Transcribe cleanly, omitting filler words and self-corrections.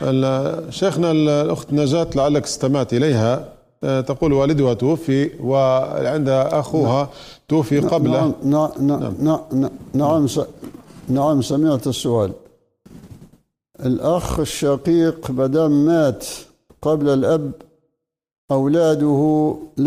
شيخنا الأخت نجاة لعلك استمعت إليها، تقول والدها توفي وعندها أخوها توفي قبله. نعم سمعت السؤال. الأخ الشقيق مادام مات قبل الأب أولاده